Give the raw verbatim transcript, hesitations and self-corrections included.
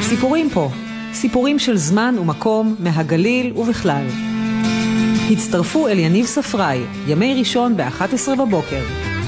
סיפורים פה, סיפורים של זמן ומקום מהגליל ובכלל. הצטרפו אל יניב ספראי, ימי ראשון ב-אחת עשרה בבוקר.